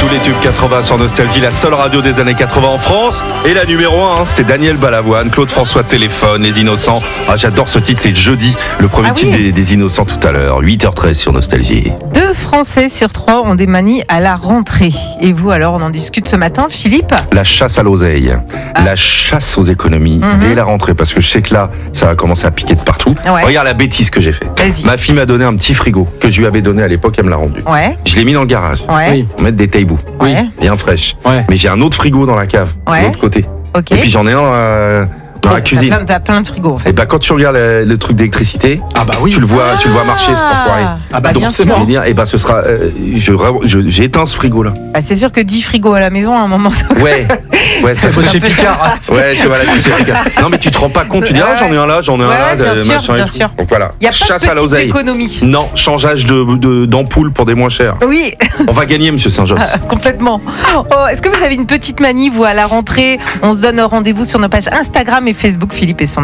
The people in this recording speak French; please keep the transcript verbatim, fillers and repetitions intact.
les tubes quatre-vingts sur Nostalgie, la seule radio des années quatre-vingts en France. Et la numéro un, hein, c'était Daniel Balavoine, Claude François Téléphone, Les Innocents. Ah, j'adore ce titre, c'est Jeudi, le premier Ah titre oui. des, des Innocents tout à l'heure. huit heures treize sur Nostalgie. Deux Français sur trois ont des manies à la rentrée. Et vous, alors, on en discute ce matin, Philippe? La chasse à l'oseille, Ah. la chasse aux économies Mhm. dès la rentrée, parce que je sais que là, ça va commencer à piquer de partout. Ouais. Regarde la bêtise que j'ai fait. Vas-y. Ma fille m'a donné un petit frigo que je lui avais donné à l'époque, elle me l'a rendu. Ouais, Je l'ai mis dans le garage. ouais, Oui. Pour mettre des taibous, ouais, bien fraîches. Ouais. Mais j'ai un autre frigo dans la cave, Ouais. de l'autre côté. ok. Et puis j'en ai un euh, dans la T'as cuisine. plein- T'as plein de frigos, en fait. Et ben quand tu regardes le, le truc d'électricité, Ah bah oui. tu le vois, tu le vois marcher, c'est pas foiré. Ah bah bien donc c'est sûr. Je bon. veux dire, et ben ce sera, euh, je, je- j'ai éteint ce frigo là. Ah, c'est sûr que dix frigos à la maison, à un moment, ça Ouais, ouais, ça Faut fait. chez Picard. Ouais, je vois la fiche efficace. Non mais tu te rends pas compte, tu dis Ouais, ah j'en ai un là, j'en ai un ouais, là, bien de- sûr, machin et bien tout. sûr. Donc voilà. Il n'y a pas Chasse de à petites l'oseille. économies. Non, changeage de, de- d'ampoule pour des moins chers. Oui, On va gagner, Monsieur Saint-Josse. complètement. Oh, est-ce que vous avez une petite manie, vous, à la rentrée? On se donne rendez-vous sur nos pages Instagram et Facebook, Philippe et Sandra.